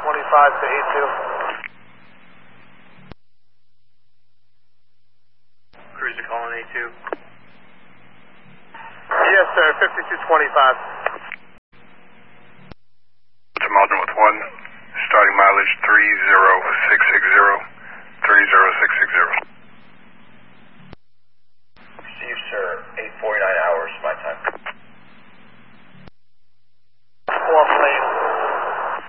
to E2. Cruiser calling A2. Yes, sir, 5225.